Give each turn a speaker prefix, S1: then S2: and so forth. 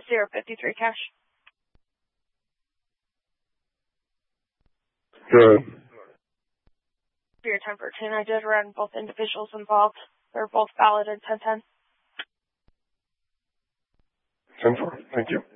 S1: 053 cash.
S2: Good.
S1: For your 1014, I did run both individuals involved. They're both valid at 1010.
S2: 10-4. Thank you.